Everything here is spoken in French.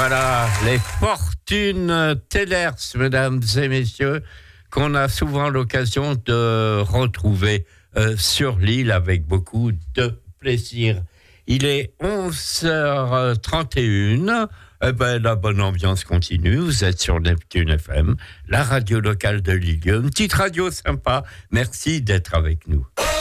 Voilà, les fortunes Tellers, mesdames et messieurs, qu'on a souvent l'occasion de retrouver sur l'île avec beaucoup de plaisir. Il est 11h31. La bonne ambiance continue. Vous êtes sur Neptune FM, la radio locale de l'île. Une petite radio sympa. Merci d'être avec nous.